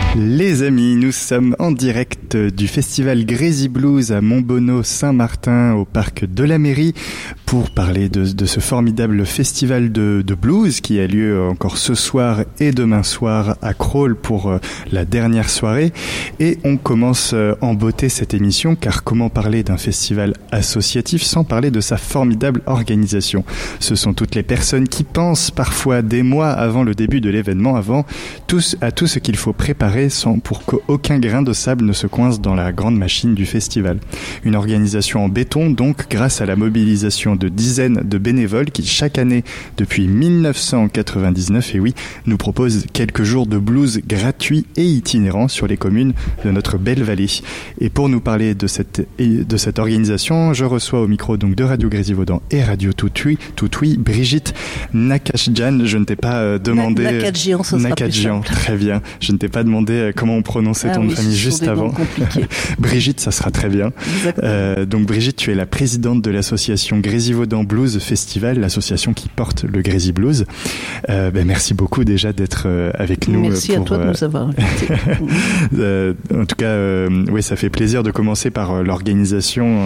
Les amis, nous sommes en direct du festival Grésy Blues à Montbonneau-Saint-Martin au parc de la mairie pour parler de ce formidable festival de blues qui a lieu encore ce soir et demain soir à Crolles pour la dernière soirée. Et on commence en beauté cette émission, car comment parler d'un festival associatif sans parler de sa formidable organisation? Ce sont toutes les personnes qui pensent parfois des mois avant le début de l'événement, à tout ce qu'il faut préparer pour qu'aucun grain de sable ne se coince dans la grande machine du festival. Une organisation en béton, donc, grâce à la mobilisation de dizaines de bénévoles qui, chaque année, depuis 1999, et oui, nous proposent quelques jours de blues gratuits et itinérants sur les communes de notre belle vallée. Et pour nous parler de cette organisation, je reçois au micro donc de Radio Grésivaudan et Radio Toutouy, Brigitte Nakashjan. Je ne t'ai pas demandé... Nakadjian, ça sera plus simple. Très bien. Je ne t'ai pas demandé comment on prononçait ton nom de famille juste avant. Brigitte, ça sera très bien. Donc Brigitte, tu es la présidente de l'association Grésivaudan Blues Festival, l'association qui porte le Grésy Blues. Merci beaucoup déjà d'être avec nous. Merci à toi de nous avoir invités. En tout cas, oui, ça fait plaisir de commencer par l'organisation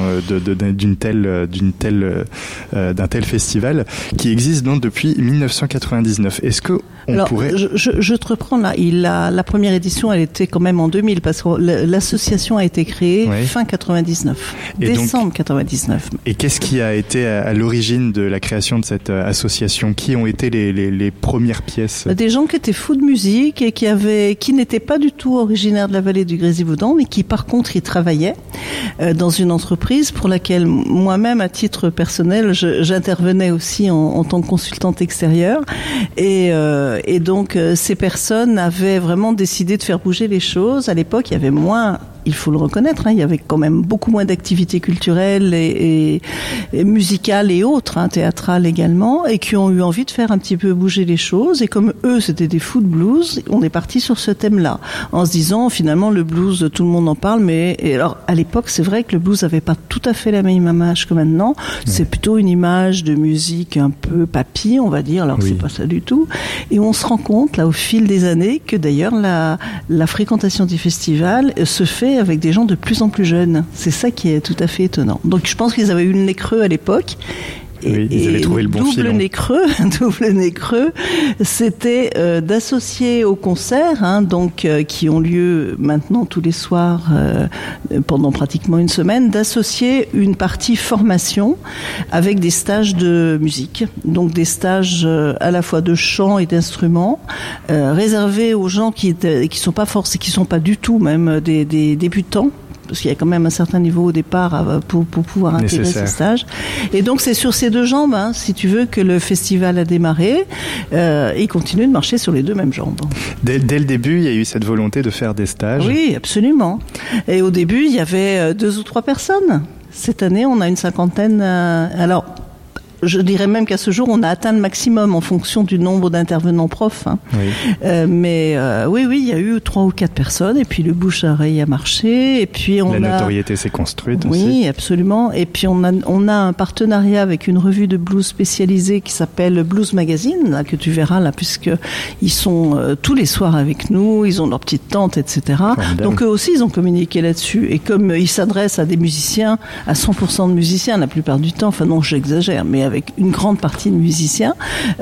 d'un tel festival qui existe donc depuis 1999. Est-ce que pourrait... Je te reprends là. La première édition, elle était quand même en 2000 parce que l'association a été créée fin 99, décembre 99. Et qu'est-ce qui a été à l'origine de la création de cette association? Qui ont été les premières pièces? Des gens qui étaient fous de musique et qui n'étaient pas du tout originaires de la vallée du Grésivaudan, mais qui par contre y travaillaient dans une entreprise pour laquelle moi-même, à titre personnel, j'intervenais aussi en tant que consultante extérieure. Et donc ces personnes avaient vraiment décidé de faire bouger les choses. À l'époque, il y avait moins, il faut le reconnaître, il y avait quand même beaucoup moins d'activités culturelles et musicales et autres, théâtrales également, et qui ont eu envie de faire un petit peu bouger les choses. Et comme eux, c'était des fous de blues, on est parti sur ce thème-là, en se disant, finalement, le blues, tout le monde en parle, et alors, à l'époque, c'est vrai que le blues n'avait pas tout à fait la même image que maintenant. C'est plutôt une image de musique un peu papy, on va dire, alors c'est pas ça du tout. Et on se rend compte, là, au fil des années, que d'ailleurs, la fréquentation du festival se fait avec des gens de plus en plus jeunes. C'est ça qui est tout à fait étonnant. Donc je pense qu'ils avaient eu le nez creux à l'époque. Ils avaient trouvé le bon filon. Double nez creux, c'était d'associer aux concerts, qui ont lieu maintenant tous les soirs pendant pratiquement une semaine, d'associer une partie formation avec des stages de musique, donc des stages à la fois de chant et d'instruments, réservés aux gens qui sont pas du tout même des débutants. Parce qu'il y a quand même un certain niveau au départ pour pouvoir intégrer ces stages. Et donc c'est sur ces deux jambes, si tu veux, que le festival a démarré. Il continue de marcher sur les deux mêmes jambes. Dès le début, il y a eu cette volonté de faire des stages. Oui, absolument. Et au début, il y avait 2 ou 3 personnes. Cette année, on a une 50aine. Alors, je dirais même qu'à ce jour, on a atteint le maximum en fonction du nombre d'intervenants profs. Mais oui, il y a eu 3 ou 4 personnes, et puis le bouche-à-oreille a marché, et puis la notoriété s'est construite aussi. Oui, absolument. Et puis on a un partenariat avec une revue de blues spécialisée qui s'appelle Blues Magazine, là, que tu verras là, puisque ils sont tous les soirs avec nous, ils ont leur petite tente, etc. Formidable. Donc eux aussi, ils ont communiqué là-dessus. Et comme ils s'adressent à des musiciens, à 100% de musiciens la plupart du temps, enfin non, j'exagère, mais avec une grande partie de musiciens,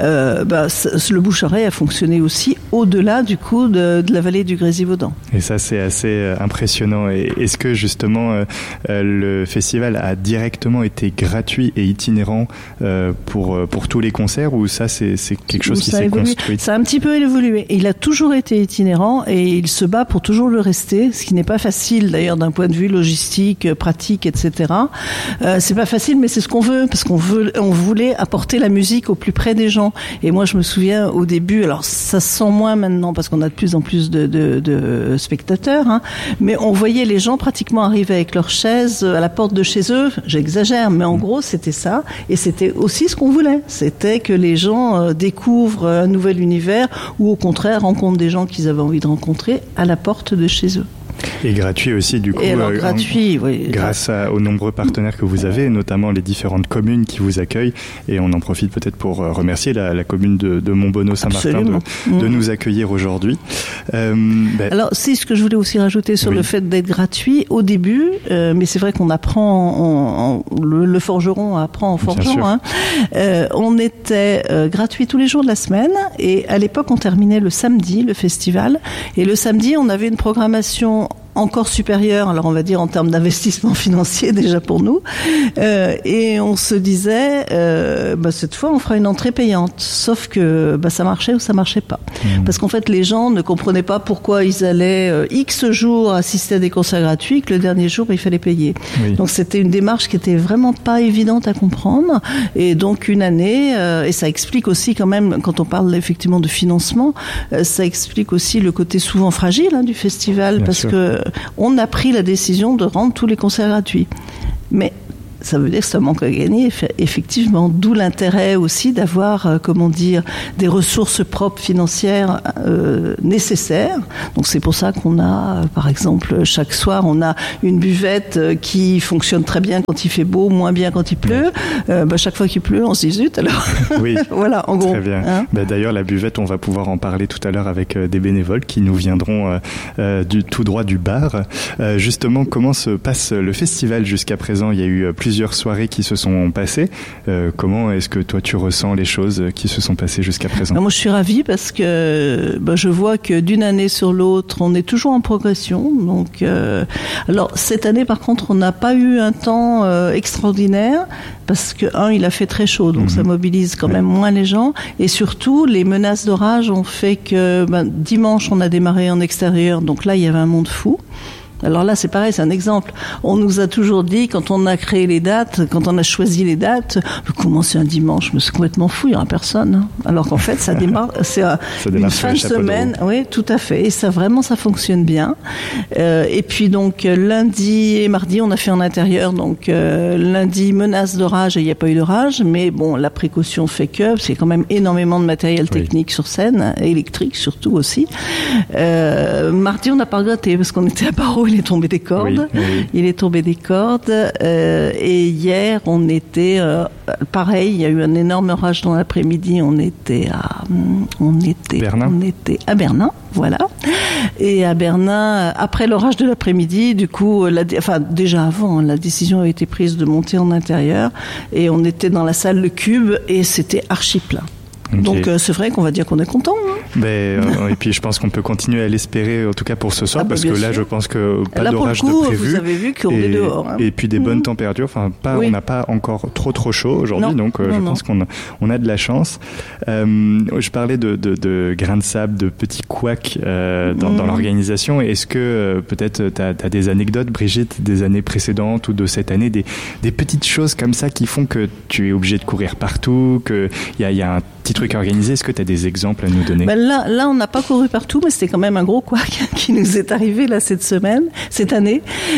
le bouche-oreille a fonctionné aussi au-delà du coup de la vallée du Grésivaudan. Et ça, c'est assez impressionnant. Et est-ce que justement le festival a directement été gratuit et itinérant pour tous les concerts, ou ça c'est quelque chose qui s'est construit? Ça a un petit peu évolué. Il a toujours été itinérant et il se bat pour toujours le rester, ce qui n'est pas facile d'ailleurs d'un point de vue logistique, pratique, etc. C'est pas facile, mais c'est ce qu'on veut, parce qu'on voulait apporter la musique au plus près des gens. Et moi, je me souviens au début, alors ça se sent moins maintenant parce qu'on a de plus en plus de spectateurs, mais on voyait les gens pratiquement arriver avec leurs chaises à la porte de chez eux. J'exagère, mais en gros, c'était ça. Et c'était aussi ce qu'on voulait. C'était que les gens découvrent un nouvel univers, ou au contraire rencontrent des gens qu'ils avaient envie de rencontrer à la porte de chez eux. Et gratuit aussi, du coup. Et alors, gratuit, oui. Grâce aux nombreux partenaires que vous avez, notamment les différentes communes qui vous accueillent. Et on en profite peut-être pour remercier la commune de Montbonneau-Saint-Martin de nous accueillir aujourd'hui. Alors, c'est ce que je voulais aussi rajouter sur le fait d'être gratuit au début, mais c'est vrai qu'on apprend, le forgeron apprend en forgeant. Hein. On était gratuit tous les jours de la semaine, et à l'époque, on terminait le samedi, le festival. Et le samedi, on avait une programmation encore supérieur, alors on va dire en termes d'investissement financier déjà pour nous, et on se disait cette fois on fera une entrée payante, sauf que ça marchait ou ça marchait pas, parce qu'en fait les gens ne comprenaient pas pourquoi ils allaient X jours assister à des concerts gratuits, que le dernier jour il fallait payer. Donc c'était une démarche qui était vraiment pas évidente à comprendre, et donc une année, et ça explique aussi quand même, quand on parle effectivement de financement, ça explique aussi le côté souvent fragile du festival. Bien parce sûr. Que on a pris la décision de rendre tous les concerts gratuits. Mais ça veut dire que ça manque à gagner, effectivement. D'où l'intérêt aussi d'avoir, des ressources propres financières nécessaires. Donc c'est pour ça qu'on a, par exemple, chaque soir, on a une buvette qui fonctionne très bien quand il fait beau, moins bien quand il pleut. Chaque fois qu'il pleut, on se dit zut, alors. Oui. Voilà, en gros. Très bien. Hein, d'ailleurs, la buvette, on va pouvoir en parler tout à l'heure avec des bénévoles qui nous viendront tout droit du bar. Justement, comment se passe le festival jusqu'à présent? Il y a eu plusieurs soirées qui se sont passées. Comment est-ce que toi tu ressens les choses qui se sont passées jusqu'à présent? Moi je suis ravie parce que je vois que d'une année sur l'autre on est toujours en progression. Donc, alors cette année par contre on n'a pas eu un temps extraordinaire parce que il a fait très chaud, donc ça mobilise quand même moins les gens, et surtout les menaces d'orage ont fait que dimanche on a démarré en extérieur, donc là il y avait un monde fou. Alors là, c'est pareil, c'est un exemple. On nous a toujours dit, quand on a créé les dates, quand on a choisi les dates, commencer un dimanche, mais c'est complètement fou, il n'y aura personne. Hein. Alors qu'en fait, ça démarre, une fin de semaine. Oui, tout à fait. Et ça, vraiment, ça fonctionne bien. Et puis donc, lundi et mardi, on a fait en intérieur. Donc, lundi, menace d'orage, et il n'y a pas eu d'orage. Mais bon, la précaution fait que c'est quand même énormément de matériel technique sur scène, électrique surtout aussi. Mardi, on n'a pas regretté parce qu'on était à Barreau. Il est tombé des cordes. Il est tombé des cordes. Et hier, on était pareil. Il y a eu un énorme orage dans l'après-midi. On était à Bernin, voilà. Et à Bernin, après l'orage de l'après-midi, du coup, déjà avant, la décision a été prise de monter en intérieur. Et on était dans la salle Le Cube et c'était archi plein. Okay. Donc c'est vrai qu'on va dire qu'on est content. Hein. Et puis je pense qu'on peut continuer à l'espérer, en tout cas pour ce soir, parce que là je pense que pas d'orage de prévu. Vous avez vu qu'on est dehors. Hein. Et puis des bonnes températures. On n'a pas encore trop chaud aujourd'hui, donc je pense qu'on a de la chance. Je parlais de grains de sable, de petits couacs dans l'organisation. Est-ce que peut-être t'as des anecdotes, Brigitte, des années précédentes ou de cette année, des petites choses comme ça qui font que tu es obligé de courir partout, qu'il y a un petit truc organisé? Est-ce que tu as des exemples à nous donner? Là, on n'a pas couru partout, mais c'était quand même un gros couac qui nous est arrivé là cette année.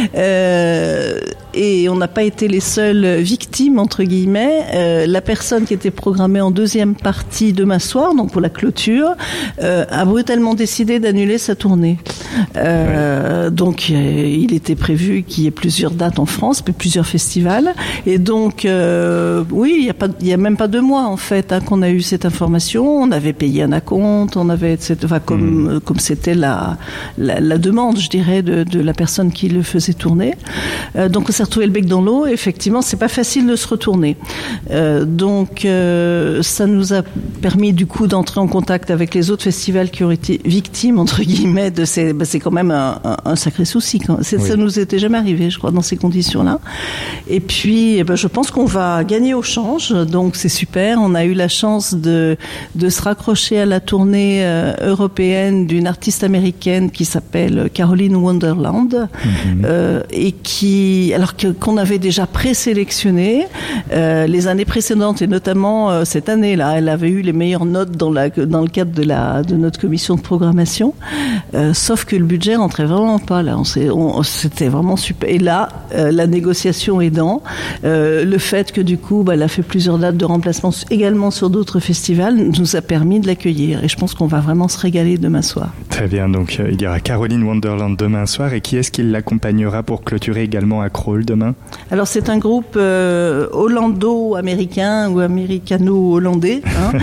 Et on n'a pas été les seules victimes, entre guillemets. La personne qui était programmée en deuxième partie demain soir, donc pour la clôture, a brutalement décidé d'annuler sa tournée. Donc, il était prévu qu'il y ait plusieurs dates en France, puis plusieurs festivals. Et donc, il y a même pas 2 mois, en fait, qu'on a eu cette information. On avait payé un acompte, comme c'était la demande, je dirais, de la personne qui le faisait tourner. Donc on s'est retrouvé le bec dans l'eau. Effectivement, c'est pas facile de se retourner. Donc ça nous a permis du coup d'entrer en contact avec les autres festivals qui ont été victimes entre guillemets de ces. C'est quand même un sacré souci. Ça nous était jamais arrivé, je crois, dans ces conditions-là. Et puis, je pense qu'on va gagner au change. Donc c'est super. On a eu la chance de se raccrocher à la tournée européenne d'une artiste américaine qui s'appelle Caroline Wonderland, et qu'on avait déjà présélectionnée les années précédentes, et notamment cette année-là, elle avait eu les meilleures notes dans le cadre de notre commission de programmation, sauf que le budget rentrait vraiment pas là. C'était vraiment super. Et là, la négociation aidant, le fait que du coup, elle a fait plusieurs dates de remplacement également sur d'autres festivals nous a permis de l'accueillir, et je pense qu'on va vraiment se régaler demain soir. Très bien, donc il y aura Caroline Wonderland demain soir, et qui est-ce qui l'accompagnera pour clôturer également à Crawl demain? Alors c'est un groupe hollando-américain ou américano-hollandais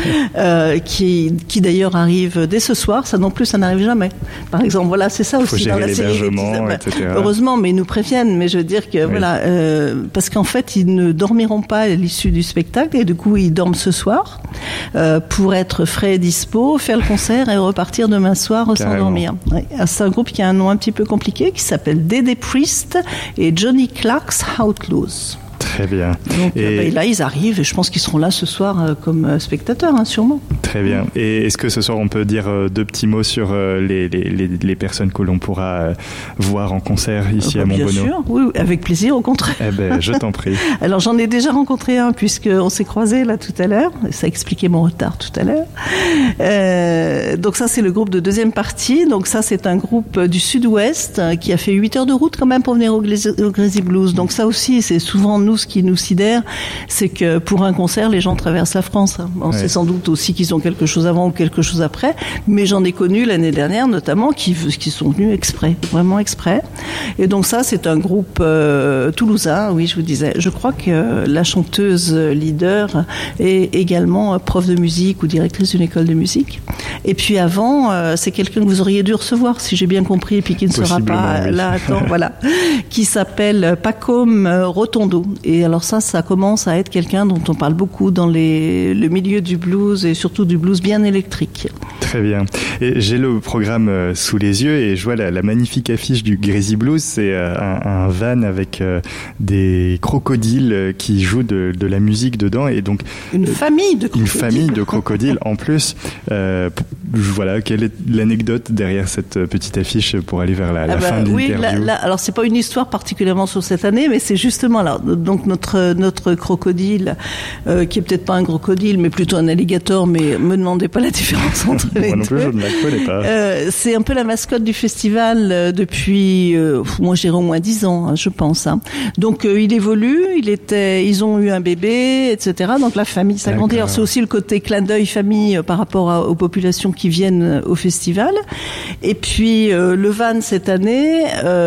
qui d'ailleurs arrive dès ce soir. Ça non plus, ça n'arrive jamais. Par exemple, voilà, c'est ça aussi dans la série. Etc. Heureusement, mais ils nous préviennent. Mais je veux dire que voilà, parce qu'en fait, ils ne dormiront pas à l'issue du spectacle, et du coup, ils dorment ce soir pour être frais et dispo, faire le concert et repartir demain soir sans dormir. Ouais. C'est un groupe qui a un nom un petit peu compliqué, qui s'appelle Dede Priest et Johnny Clark's Outlaws. Très bien. Donc, là, ils arrivent, et je pense qu'ils seront là ce soir comme spectateurs, sûrement. Très bien. Et est-ce que ce soir, on peut dire deux petits mots sur les personnes que l'on pourra voir en concert ici à Montbonneau? Bien sûr, oui, avec plaisir, au contraire. Eh ben, je t'en prie. Alors, j'en ai déjà rencontré un, puisqu'on s'est croisés là tout à l'heure. Ça expliquait mon retard tout à l'heure. Donc ça, c'est le groupe de deuxième partie. Donc ça, c'est un groupe du sud-ouest qui a fait 8 heures de route quand même pour venir au Grazy Blues. Donc ça aussi, c'est souvent nous, ce qui nous sidère, c'est que pour un concert, les gens traversent la France. On sait sans doute aussi qu'ils ont quelque chose avant ou quelque chose après, mais j'en ai connu l'année dernière notamment qui sont venus exprès, vraiment exprès. Et donc ça, c'est un groupe toulousain, oui, je vous disais. Je crois que la chanteuse leader est également prof de musique ou directrice d'une école de musique. Et puis avant, c'est quelqu'un que vous auriez dû recevoir, si j'ai bien compris, et puis qui ne sera pas là, voilà, qui s'appelle Pacôme Rotondo. Et alors ça commence à être quelqu'un dont on parle beaucoup dans le milieu du blues, et surtout du blues bien électrique. Très bien. Et j'ai le programme sous les yeux, et je vois la magnifique affiche du Grazy Blues. C'est un van avec des crocodiles qui jouent de la musique dedans, et donc une famille de crocodiles. Une famille de crocodiles en plus. Voilà, quelle est l'anecdote derrière cette petite affiche pour aller vers la fin de l'interview? Alors c'est pas une histoire particulièrement sur cette année, mais c'est justement là. Donc notre crocodile, qui est peut-être pas un crocodile, mais plutôt un alligator, mais me demandez pas la différence entre les deux. Moi non plus, je ne la connais pas. C'est un peu la mascotte du festival depuis, moi je dirais au moins 10 ans, je pense. Donc il évolue, ils ont eu un bébé, etc. Donc la famille s'agrandit. Alors c'est aussi le côté clin d'œil famille par rapport aux populations qui viennent au festival. Et puis le van cette année,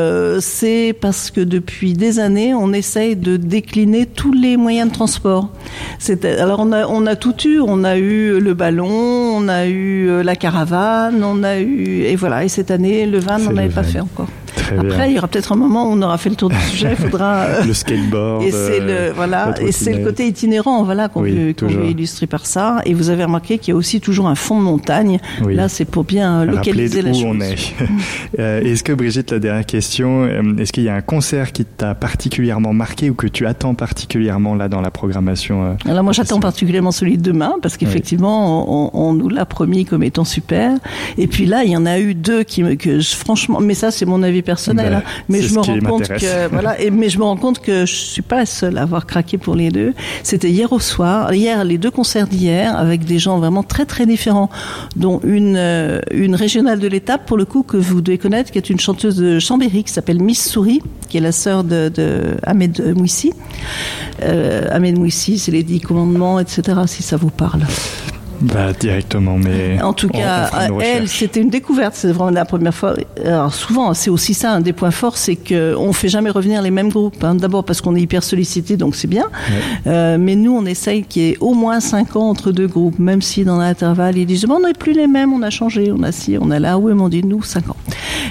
c'est parce que depuis des années, on essaye de décliner tous les moyens de transport. Alors on a tout eu. On a eu le ballon, on a eu la caravane, et voilà. Et cette année, le van, on n'avait pas fait encore. Très Après, bien. il y aura peut-être un moment où on aura fait le tour du sujet. Il faudra le skateboard. Et c'est le côté itinérant, voilà, qu'on veut illustrer par ça. Et vous avez remarqué qu'il y a aussi toujours un fond de montagne. Oui. Là, c'est pour bien localiser la chose. Où on est. Est-ce que Brigitte, la dernière question, est-ce qu'il y a un concert qui t'a particulièrement marqué ou que tu attends particulièrement là dans la programmation? Alors moi, j'attends particulièrement celui de demain parce qu'effectivement, on nous l'a promis comme étant super. Et puis là, il y en a eu deux franchement, mais ça, c'est mon avis personnel, mais je me rends compte que mais je me rends compte que je suis pas la seule à avoir craqué pour les deux. C'était hier les deux concerts d'hier avec des gens vraiment très très différents, dont une régionale de l'étape pour le coup que vous devez connaître, qui est une chanteuse de Chambéry qui s'appelle Miss Souris, qui est la sœur de Ahmed Mouissi. Ahmed Mouissi, c'est les 10 commandements, etc. Si ça vous parle. Directement, mais en tout cas, elle, c'était une découverte. C'est vraiment la première fois. Alors souvent, c'est aussi ça, un des points forts, c'est qu'on fait jamais revenir les mêmes groupes. D'abord parce qu'on est hyper sollicité, donc c'est bien. Ouais. Mais nous, on essaye qu'il y ait au moins 5 ans entre deux groupes, même si dans l'intervalle, ils disent, on n'est plus les mêmes, on a changé, on a ci, on a là. Oui, mais on dit, nous, 5 ans.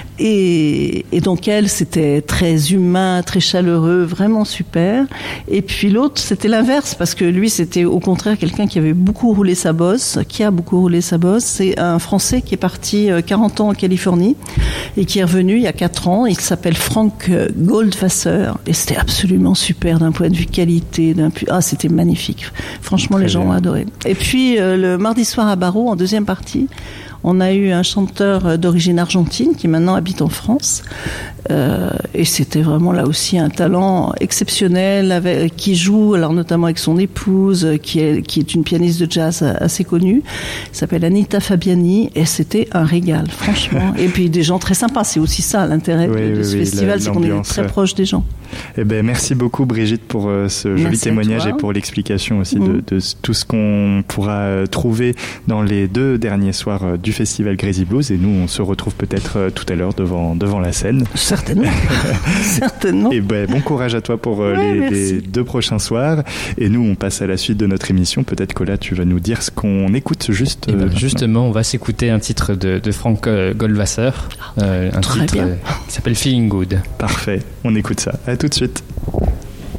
Et donc elle, c'était très humain, très chaleureux, vraiment super. Et puis l'autre, c'était l'inverse, parce que lui, c'était au contraire quelqu'un qui avait beaucoup roulé sa bosse, C'est un Français qui est parti 40 ans en Californie et qui est revenu il y a 4 ans. Il s'appelle Frank Goldwasser et c'était absolument super d'un point de vue qualité. C'était magnifique. Franchement, les gens ont adoré. Et puis le mardi soir à Barreau, en deuxième partie, on a eu un chanteur d'origine argentine qui maintenant habite en France. Et c'était vraiment là aussi un talent exceptionnel qui joue, alors notamment avec son épouse, qui est une pianiste de jazz assez connue. Elle s'appelle Anita Fabiani et c'était un régal, franchement. Et puis des gens très sympas. C'est aussi ça l'intérêt de ce festival, c'est qu'on est très proche des gens. Eh ben, merci beaucoup Brigitte pour ce joli témoignage et pour l'explication aussi de tout ce qu'on pourra trouver dans les 2 derniers soirs du festival Crazy Blues et nous on se retrouve peut-être tout à l'heure devant la scène. Certainement. Certainement. Et bon courage à toi pour les 2 prochains soirs et nous on passe à la suite de notre émission. Peut-être que là tu vas nous dire ce qu'on écoute juste. Justement, on va s'écouter un titre de Frank Goldwasser, un titre qui s'appelle Feeling Good. Parfait, on écoute ça. À tout de suite.